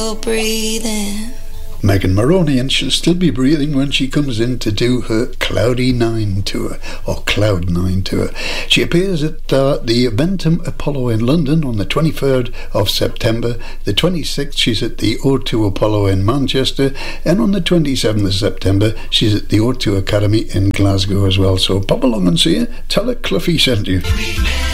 breathing. Megan Moroney, and she'll still be breathing when she comes in to do her Cloudy 9 tour, or Cloud 9 tour. She appears at the Eventum Apollo in London on the 23rd of September. The 26th she's at the O2 Apollo in Manchester, and on the 27th of September she's at the O2 Academy in Glasgow as well. So pop along and see her. Tell her Cluffy sent you.